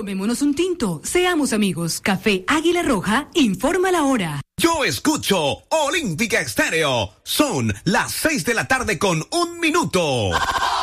Tomémonos un tinto, seamos amigos. Café Águila Roja, informa la hora. Yo escucho Olímpica Estéreo. Son las 6 de la tarde con 1 minuto.